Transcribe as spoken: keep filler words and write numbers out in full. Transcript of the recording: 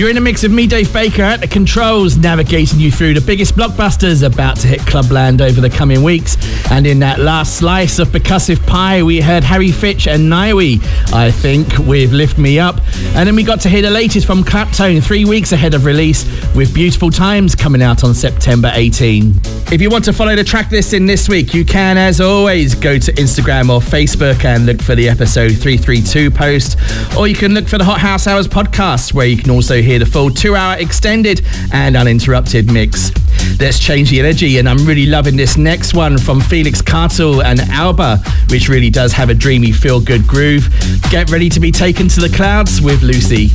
You're in a mix of me, Dave Baker, at the controls, navigating you through the biggest blockbusters about to hit Clubland over the coming weeks. And in that last slice of percussive pie, we heard Harry Fitch and Niwi, I think, with Lift Me Up. And then we got to hear the latest from Claptone, three weeks ahead of release, with Beautiful Times coming out on September eighteenth. If you want to follow the track listing this week, you can, as always, go to Instagram or Facebook and look for the episode three thirty-two post. Or you can look for the Hot House Hours podcast, where you can also hear the full two-hour extended and uninterrupted mix. Let's change the energy, and I'm really loving this next one from Felix Cartel and Alba, which really does have a dreamy feel-good groove. Get ready to be taken to the clouds with Lucy.